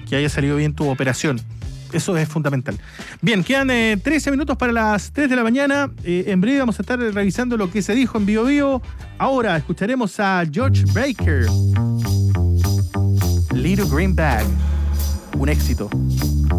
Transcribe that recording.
que haya salido bien tu operación. Eso es fundamental. Bien, quedan 13 minutos para las 3 de la mañana. En breve vamos a estar revisando lo que se dijo en Bio Bio. Ahora escucharemos a George Baker. Little Green Bag. Un éxito.